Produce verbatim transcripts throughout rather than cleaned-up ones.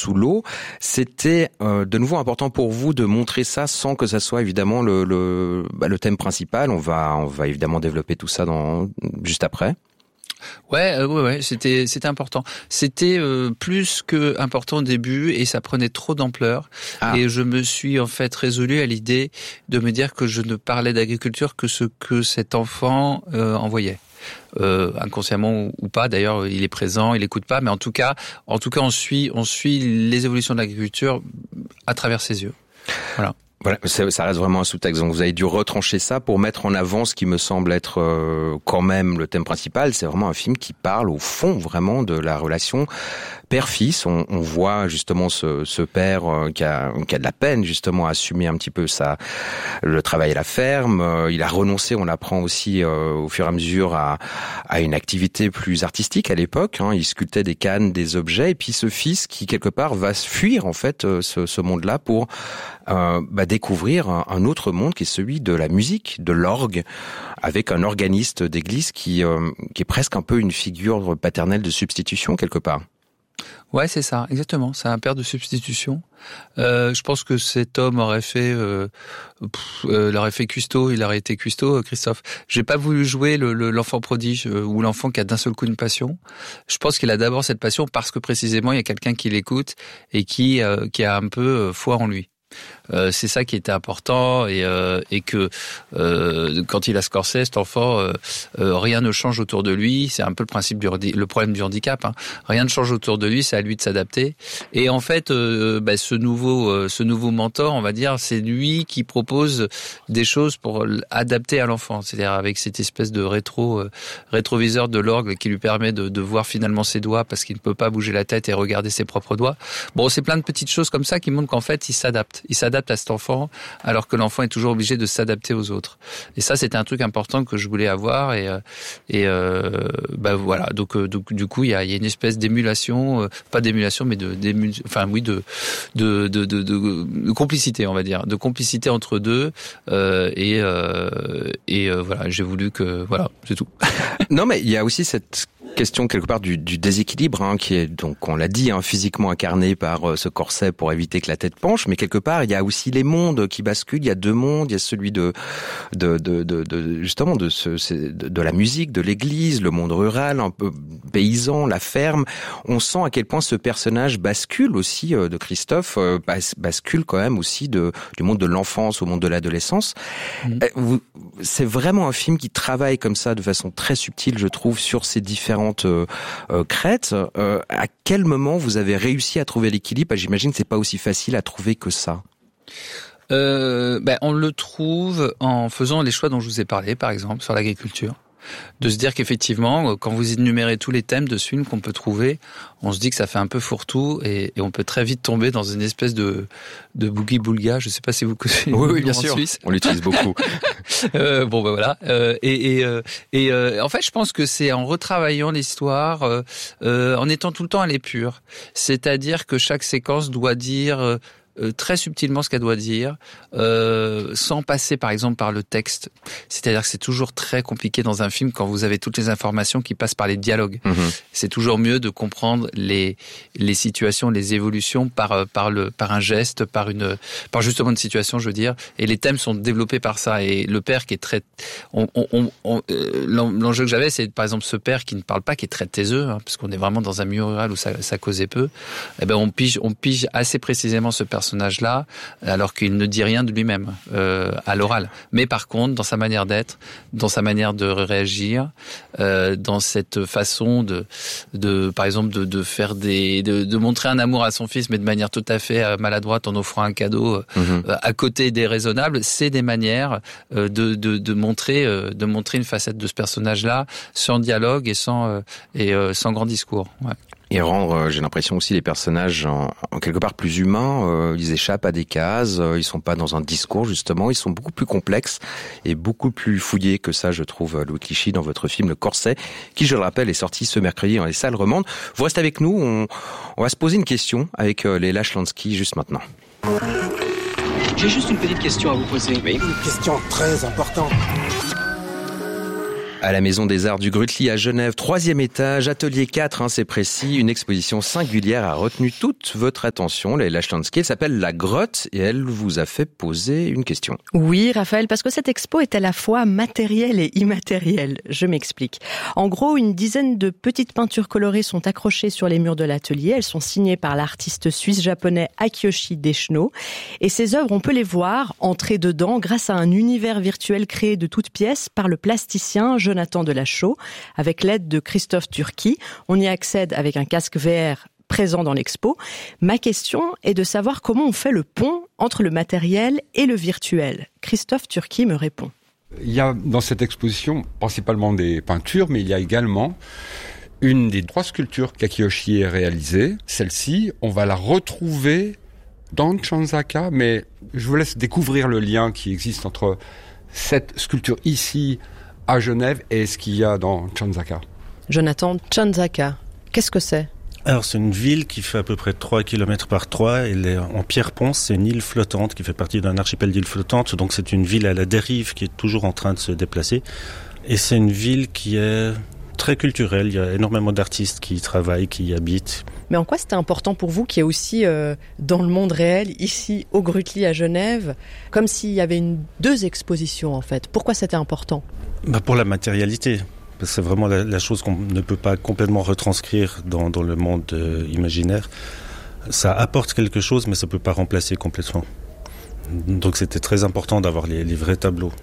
sous l'eau. C'était euh, de nouveau important pour vous de montrer ça sans que ça soit évidemment le le, bah, le thème principal. On va on va évidemment développer tout ça dans juste après. Ouais, euh, ouais, ouais, c'était, c'était important. C'était euh, plus que important au début et ça prenait trop d'ampleur. Ah. Et je me suis en fait résolu à l'idée de me dire que je ne parlais d'agriculture que ce que cet enfant euh, envoyait. Euh, inconsciemment ou pas. D'ailleurs, il est présent, il écoute pas, mais en tout cas, en tout cas, on suit, on suit les évolutions de l'agriculture à travers ses yeux. Voilà. Voilà, ça reste vraiment un sous-texte. Donc vous avez dû retrancher ça pour mettre en avant ce qui me semble être euh, quand même le thème principal. C'est vraiment un film qui parle au fond vraiment de la relation père-fils. On, on voit justement ce, ce père euh, qui, a, qui a de la peine justement à assumer un petit peu sa, le travail à la ferme. Euh, il a renoncé, on l'apprend aussi euh, au fur et à mesure, à, à une activité plus artistique à l'époque. Hein. Il sculptait des cannes, des objets. Et puis ce fils qui quelque part va fuir en fait euh, ce, ce monde-là pour euh, bah, découvrir un, un autre monde qui est celui de la musique, de l'orgue, avec un organiste d'église qui, euh, qui est presque un peu une figure paternelle de substitution quelque part. Ouais, c'est ça, exactement. C'est un père de substitution. Euh, je pense que cet homme aurait fait, euh, pff, euh, il aurait fait cuistot, il aurait été cuistot, Christophe. J'ai pas voulu jouer le, le, l'enfant prodige euh, ou l'enfant qui a d'un seul coup une passion. Je pense qu'il a d'abord cette passion parce que précisément il y a quelqu'un qui l'écoute et qui, euh, qui a un peu euh, foi en lui. Euh, c'est ça qui était important et, euh, et que euh, quand il a Scorsese, cet enfant, euh, euh, rien ne change autour de lui. C'est un peu le principe du le problème du handicap. Hein. Rien ne change autour de lui, c'est à lui de s'adapter. Et en fait, euh, bah, ce nouveau, euh, ce nouveau mentor, on va dire, c'est lui qui propose des choses pour adapter à l'enfant. C'est-à-dire avec cette espèce de rétro euh, rétroviseur de l'orgue qui lui permet de, de voir finalement ses doigts parce qu'il ne peut pas bouger la tête et regarder ses propres doigts. Bon, c'est plein de petites choses comme ça qui montrent qu'en fait, il s'adapte. Il s'adapte à cet enfant, alors que l'enfant est toujours obligé de s'adapter aux autres. Et ça, c'était un truc important que je voulais avoir. Et, et euh, bah voilà. Donc, donc du coup, il y a, il y a une espèce d'émulation, euh, pas d'émulation, mais de, d'émul, enfin oui, de, de, de, de, de, de complicité, on va dire, de complicité entre deux. Euh, et euh, et euh, voilà, j'ai voulu que, voilà, c'est tout. Non, mais il y a aussi cette question quelque part du, du déséquilibre, hein, qui est donc, on l'a dit, hein, physiquement incarné par euh, ce corset pour éviter que la tête penche, mais quelque part il y a aussi les mondes qui basculent. Il y a deux mondes, il y a celui de de de de, de justement de ce de, de la musique, de l'église, le monde rural, un peu paysan, la ferme. On sent à quel point ce personnage bascule aussi euh, de Christophe euh, bas, bascule quand même aussi de du monde de l'enfance au monde de l'adolescence. Mmh. Euh, vous, c'est vraiment un film qui travaille comme ça de façon très subtile, je trouve, sur ces différents Euh, euh, crête. Euh, à quel moment vous avez réussi à trouver l'équilibre? J'imagine que c'est pas aussi facile à trouver que ça. Euh, ben, on le trouve en faisant les choix dont je vous ai parlé, par exemple, sur l'agriculture. De se dire qu'effectivement, quand vous énumérez tous les thèmes de ce film qu'on peut trouver, on se dit que ça fait un peu fourre-tout et, et on peut très vite tomber dans une espèce de, de boogie-boulga. Je sais pas si vous connaissez. Oui, oui, bien sûr. Suisse. On l'utilise beaucoup. euh, bon, ben voilà. Euh, et et, euh, et euh, en fait, je pense que c'est en retravaillant l'histoire, euh, euh, en étant tout le temps à l'épure. C'est-à-dire que chaque séquence doit dire euh, Euh, très subtilement ce qu'elle doit dire, euh, sans passer par exemple par le texte. C'est-à-dire que c'est toujours très compliqué dans un film quand vous avez toutes les informations qui passent par les dialogues. Mmh. C'est toujours mieux de comprendre les les situations, les évolutions par par le par un geste, par une par justement une situation, je veux dire. Et les thèmes sont développés par ça. Et le père qui est très, on, on, on, euh, l'enjeu que j'avais, c'est par exemple ce père qui ne parle pas, qui est très taiseux, hein, parce qu'on est vraiment dans un milieu rural où ça, ça causait peu. Eh ben on pige on pige assez précisément ce personnage personnage-là, alors qu'il ne dit rien de lui-même euh, à l'oral. Mais par contre, dans sa manière d'être, dans sa manière de réagir, euh, dans cette façon de, de par exemple, de, de faire des, de, de montrer un amour à son fils, mais de manière tout à fait maladroite en offrant un cadeau euh, mmh. à côté des raisonnables, c'est des manières euh, de, de, de montrer, euh, de montrer une facette de ce personnage-là sans dialogue et sans euh, et euh, sans grand discours. Ouais. Et rendre, euh, j'ai l'impression aussi, les personnages en, en quelque part plus humains. Euh, ils échappent à des cases, euh, ils sont pas dans un discours justement, ils sont beaucoup plus complexes et beaucoup plus fouillés que ça, je trouve, Louis Clichy, dans votre film Le Corset, qui, je le rappelle, est sorti ce mercredi dans les salles romandes. Vous restez avec nous, on, on va se poser une question avec euh, Leila Schlansky juste maintenant. J'ai juste une petite question à vous poser. Oui. Une question très importante. À la Maison des Arts du Grütli à Genève, troisième étage, atelier quatre, hein, c'est précis. Une exposition singulière a retenu toute votre attention. Leila Schlansky, elle s'appelle La Grotte et elle vous a fait poser une question. Oui, Raphaël, parce que cette expo est à la fois matérielle et immatérielle. Je m'explique. En gros, une dizaine de petites peintures colorées sont accrochées sur les murs de l'atelier. Elles sont signées par l'artiste suisse-japonais Akiyoshi Deshno. Et ces œuvres, on peut les voir, entrer dedans grâce à un univers virtuel créé de toutes pièces par le plasticien Jonathan Delachaux, avec l'aide de Christophe Turki. On y accède avec un casque V R présent dans l'expo. Ma question est de savoir comment on fait le pont entre le matériel et le virtuel. Christophe Turki me répond. Il y a dans cette exposition principalement des peintures, mais il y a également une des trois sculptures qu'Akiyoshi a réalisées. Celle-ci, on va la retrouver dans Chanzaka, mais je vous laisse découvrir le lien qui existe entre cette sculpture ici à Genève et ce qu'il y a dans Chanzaka. Jonathan, Chanzaka, qu'est-ce que c'est ? Alors c'est une ville qui fait à peu près trois kilomètres par trois. Elle est en pierre-ponce, c'est une île flottante qui fait partie d'un archipel d'îles flottantes. Donc c'est une ville à la dérive qui est toujours en train de se déplacer. Et c'est une ville qui est très culturelle. Il y a énormément d'artistes qui y travaillent, qui y habitent. Mais en quoi c'était important pour vous qu'il y ait aussi euh, dans le monde réel, ici au Grütli à Genève, comme s'il y avait une, deux expositions en fait ? Pourquoi c'était important ? Bah pour la matérialité. C'est vraiment la, la chose qu'on ne peut pas complètement retranscrire dans, dans le monde euh, imaginaire. Ça apporte quelque chose, mais ça ne peut pas remplacer complètement. Donc c'était très important d'avoir les, les vrais tableaux.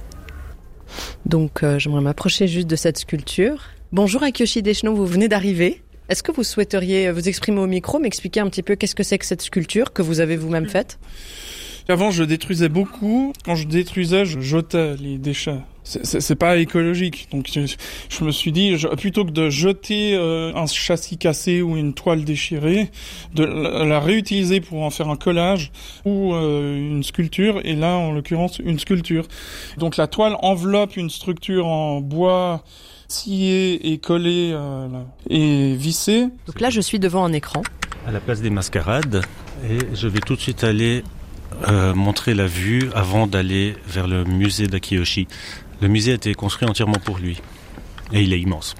Donc euh, j'aimerais m'approcher juste de cette sculpture. Bonjour Akiyoshi Deshno, vous venez d'arriver. Est-ce que vous souhaiteriez vous exprimer au micro, m'expliquer un petit peu qu'est-ce que c'est que cette sculpture que vous avez vous-même faite ? Avant, je détruisais beaucoup. Quand je détruisais, je jetais les déchets. C'est, c'est, c'est pas écologique. Donc, je, je me suis dit, je, plutôt que de jeter euh, un châssis cassé ou une toile déchirée, de la, la réutiliser pour en faire un collage ou euh, une sculpture. Et là, en l'occurrence, une sculpture. Donc, la toile enveloppe une structure en bois scié et collé euh, et vissé. Donc là, je suis devant un écran. À la place des mascarades. Et je vais tout de suite aller Euh, montrer la vue avant d'aller vers le musée d'Akiyoshi. Le musée a été construit entièrement pour lui et il est immense.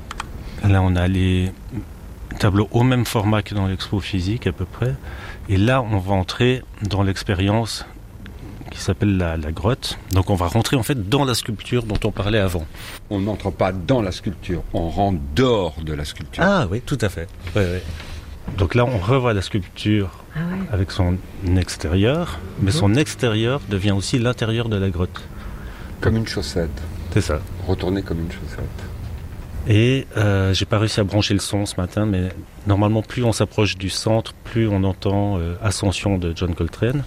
Là on a les tableaux au même format que dans l'expo physique à peu près, et là on va entrer dans l'expérience qui s'appelle la, la grotte. Donc on va rentrer en fait dans la sculpture dont on parlait avant. On n'entre pas dans la sculpture, on rentre dehors de la sculpture. Ah oui, tout à fait. Ouais, ouais. Donc là on revoit la sculpture ah ouais. avec son extérieur, mais mmh. son extérieur devient aussi l'intérieur de la grotte. Comme une chaussette. C'est ça. Retourner comme une chaussette. Et euh, j'ai pas réussi à brancher le son ce matin, mais normalement plus on s'approche du centre, plus on entend euh, Ascension de John Coltrane.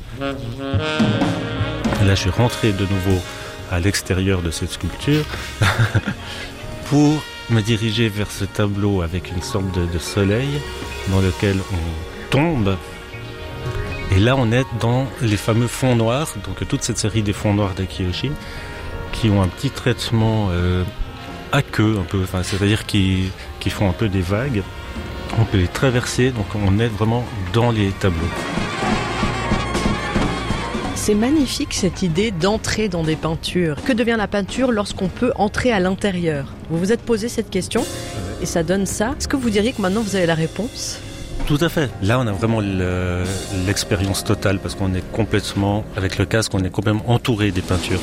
Et là je suis rentré de nouveau à l'extérieur de cette sculpture pour me diriger vers ce tableau avec une sorte de, de soleil dans lequel on tombe. Et là, on est dans les fameux fonds noirs, donc toute cette série des fonds noirs d'Akiyoshi, qui ont un petit traitement euh, aqueux, un peu, enfin, c'est-à-dire qui, qui font un peu des vagues. On peut les traverser, donc on est vraiment dans les tableaux. C'est magnifique cette idée d'entrer dans des peintures. Que devient la peinture lorsqu'on peut entrer à l'intérieur ? Vous vous êtes posé cette question et ça donne ça. Est-ce que vous diriez que maintenant vous avez la réponse ? Tout à fait. Là, on a vraiment le, l'expérience totale parce qu'on est complètement, avec le casque, on est complètement entouré des peintures.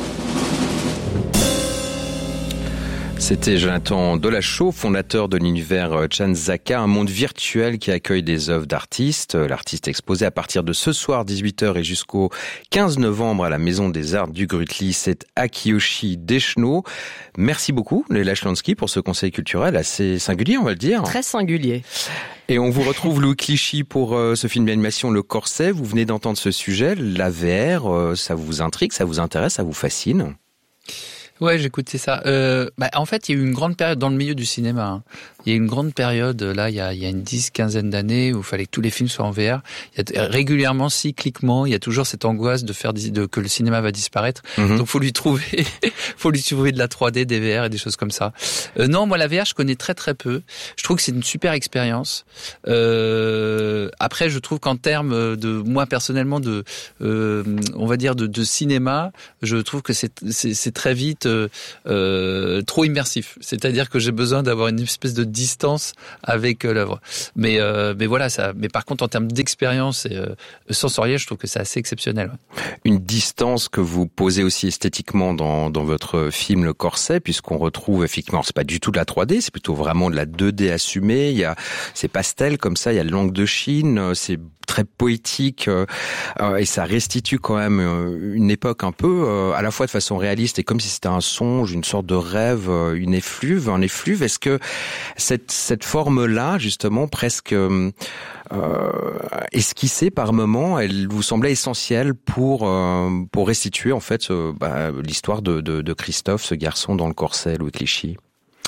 C'était Jonathan Delachaux, fondateur de l'univers Chanzaka, un monde virtuel qui accueille des œuvres d'artistes. L'artiste exposé à partir de ce soir dix-huit heures et jusqu'au quinze novembre à la Maison des Arts du Grütli, c'est Akiyoshi Deshno. Merci beaucoup, Leila Schlansky, pour ce conseil culturel assez singulier, on va le dire. Très singulier. Et on vous retrouve, Louis Clichy, pour euh, ce film d'animation Le Corset. Vous venez d'entendre ce sujet, la V R, euh, ça vous intrigue, ça vous intéresse, ça vous fascine ? Ouais, j'écoutais ça. Euh, bah, en fait, il y a eu une grande période dans le milieu du cinéma, hein, il y a une grande période, là, il y a, il y a une dix, quinzaine d'années, où il fallait que tous les films soient en V R. Il y a régulièrement, cycliquement, il y a toujours cette angoisse de faire, de, que le cinéma va disparaître. Mmh. Donc, faut lui trouver, faut lui trouver de la trois D, des V R et des choses comme ça. Euh, non, moi, la V R, je connais très très peu. Je trouve que c'est une super expérience. Euh, après, je trouve qu'en termes de, moi, personnellement, de, euh, on va dire, de, de cinéma, je trouve que c'est, c'est, c'est très vite, euh, euh, trop immersif. C'est-à-dire que j'ai besoin d'avoir une espèce de distance avec euh, l'œuvre. Mais, euh, mais voilà, ça, mais par contre, en termes d'expérience et, euh, sensorielle, je trouve que c'est assez exceptionnel. Une distance que vous posez aussi esthétiquement dans, dans votre film Le Corset, puisqu'on retrouve effectivement, c'est pas du tout de la trois D, c'est plutôt vraiment de la deux D assumée. Il y a ces pastels comme ça, il y a le langue de Chine, c'est très poétique euh, euh, et ça restitue quand même euh, une époque un peu euh, à la fois de façon réaliste et comme si c'était un songe, une sorte de rêve, euh, une effluve, un effluve. Est-ce que cette cette forme-là, justement, presque euh, esquissée par moments, elle vous semblait essentielle pour euh, pour restituer en fait euh, bah, l'histoire de, de de Christophe, ce garçon dans le corset, Louis Clichy?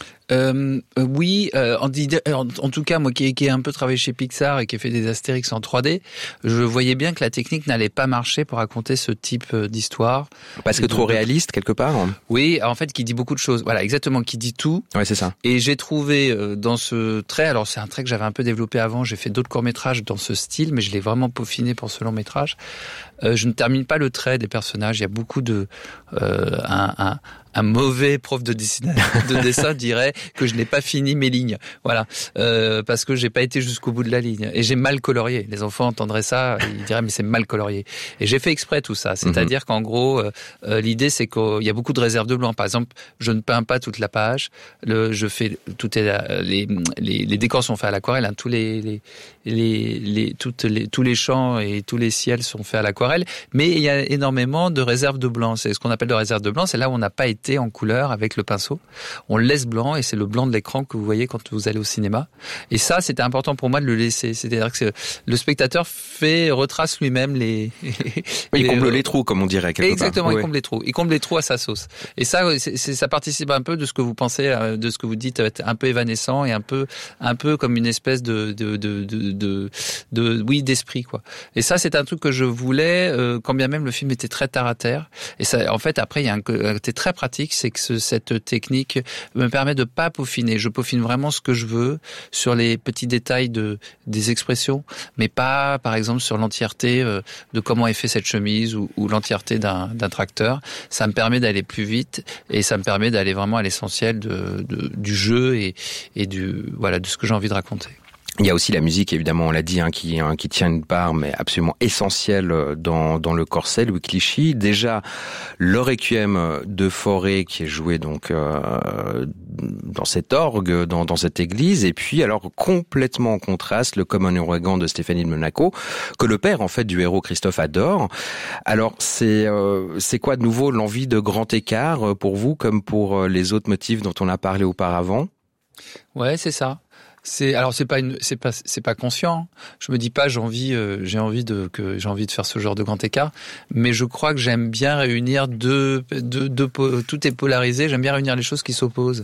Euh, euh, oui, euh, en, en, en tout cas, moi qui, qui ai un peu travaillé chez Pixar et qui ai fait des Astérix en trois D, je voyais bien que la technique n'allait pas marcher pour raconter ce type d'histoire. Parce que de, trop réaliste, quelque part? Oui, en fait, qui dit beaucoup de choses. Voilà, exactement, qui dit tout. Ouais, c'est ça. Et j'ai trouvé euh, dans ce trait, alors c'est un trait que j'avais un peu développé avant, j'ai fait d'autres courts-métrages dans ce style, mais je l'ai vraiment peaufiné pour ce long-métrage. Euh, je ne termine pas le trait des personnages, il y a beaucoup de... Euh, un, un, un mauvais prof de dessin, de dessin dirait que je n'ai pas fini mes lignes. Voilà, euh, parce que j'ai pas été jusqu'au bout de la ligne et j'ai mal colorié. Les enfants entendraient ça, ils diraient mais c'est mal colorié. Et j'ai fait exprès tout ça. C'est-à-dire mm-hmm. qu'en gros, euh, l'idée c'est qu'il y a beaucoup de réserves de blanc. Par exemple, je ne peins pas toute la page. Le, je fais tout est les, les les décors sont faits à l'aquarelle. Hein, tous les les les, les toutes les tous les champs et tous les ciels sont faits à l'aquarelle. Mais il y a énormément de réserves de blanc. C'est ce qu'on appelle de réserve de blanc. C'est là où on n'a pas été en couleur avec le pinceau. On le laisse blanc et c'est le blanc de l'écran que vous voyez quand vous allez au cinéma. Et ça, c'était important pour moi de le laisser. C'est-à-dire que le spectateur fait, retrace lui-même les... Oui, il les, comble les trous, comme on dirait quelque exactement, part. il oui. comble les trous. Il comble les trous à sa sauce. Et ça, c'est, c'est, ça participe un peu de ce que vous pensez, de ce que vous dites, être un peu évanescent et un peu, un peu comme une espèce de, de, de, de, de, de oui, d'esprit, quoi. Et ça, c'est un truc que je voulais, euh, quand bien même le film était très terre à terre. Et ça, en fait, après, il y a un côté très pratique, c'est que ce, cette technique me permet de pas peaufiner. Je peaufine vraiment ce que je veux sur les petits détails de des expressions, mais pas, par exemple, sur l'entièreté euh, de comment est fait cette chemise ou, ou l'entièreté d'un, d'un tracteur. Ça me permet d'aller plus vite et ça me permet d'aller vraiment à l'essentiel de, de, du jeu et, et du voilà de ce que j'ai envie de raconter. Il y a aussi la musique, évidemment, on l'a dit, hein, qui, hein, qui tient une part, mais absolument essentielle dans, dans le corset, Louis Clichy. Déjà, le requiem de Fauré, qui est joué donc euh, dans cet orgue, dans, dans cette église, et puis alors complètement en contraste, le Comme un ouragan de Stéphanie de Monaco, que le père en fait du héros Christophe adore. Alors c'est euh, c'est quoi de nouveau l'envie de grand écart pour vous, comme pour les autres motifs dont on a parlé auparavant? Ouais, c'est ça. C'est alors c'est pas une c'est pas c'est pas conscient. Je me dis pas j'ai envie euh, j'ai envie de que j'ai envie de faire ce genre de grand écart, mais je crois que j'aime bien réunir deux deux, deux tout est polarisé. J'aime bien réunir les choses qui s'opposent.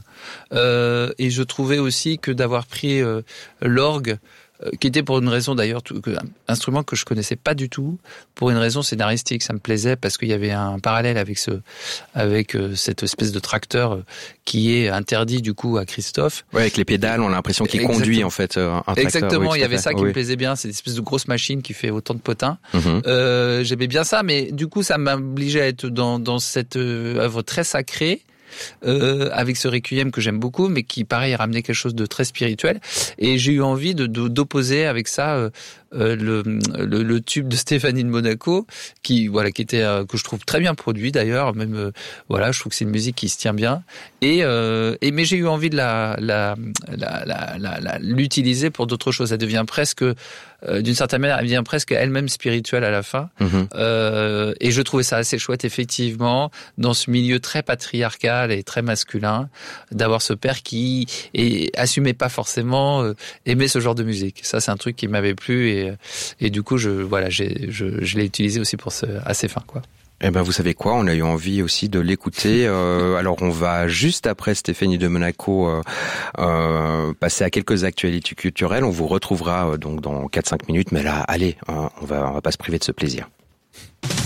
Euh, et je trouvais aussi que d'avoir pris euh, l'orgue, qui était pour une raison d'ailleurs, tout, un instrument que je connaissais pas du tout, pour une raison scénaristique, ça me plaisait parce qu'il y avait un parallèle avec ce, avec euh, cette espèce de tracteur euh, qui est interdit du coup à Christophe. Ouais, avec les pédales, on a l'impression qu'il Exactement. conduit en fait euh, un tracteur. Exactement, oui, il y avait fait. ça qui oui. me plaisait bien, c'est une espèce de grosse machine qui fait autant de potins. Mm-hmm. Euh, j'aimais bien ça, mais du coup ça m'obligeait à être dans, dans cette euh, œuvre très sacrée. Euh, avec ce requiem que j'aime beaucoup, mais qui pareil ramenait quelque chose de très spirituel. Et j'ai eu envie de, de d'opposer avec ça euh, euh, le, le, le tube de Stéphanie de Monaco, qui voilà, qui était euh, que je trouve très bien produit d'ailleurs. Même euh, voilà, je trouve que c'est une musique qui se tient bien. Et, euh, et mais j'ai eu envie de la, la, la, la, la, la l'utiliser pour d'autres choses. Elle devient presque Euh, d'une certaine manière, elle devient presque elle-même spirituelle à la fin. Mmh. Euh, et je trouvais ça assez chouette, effectivement, dans ce milieu très patriarcal et très masculin, d'avoir ce père qui et, assumait pas forcément euh, aimer ce genre de musique. Ça, c'est un truc qui m'avait plu et, et du coup, je voilà, j'ai, je, je l'ai utilisé aussi pour ce, à ces fins, quoi. Eh ben, vous savez quoi, on a eu envie aussi de l'écouter. Euh, alors, on va juste après Stéphanie de Monaco euh, euh, passer à quelques actualités culturelles. On vous retrouvera euh, donc dans quatre cinq minutes. Mais là, allez, hein, on va on va pas se priver de ce plaisir.